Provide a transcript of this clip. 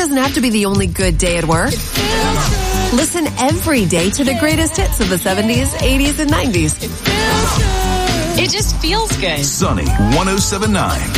doesn't have to be the only good day at work. Listen every day to the greatest hits of the 70s, 80s, and 90s. It just feels good. Sunny 107.9.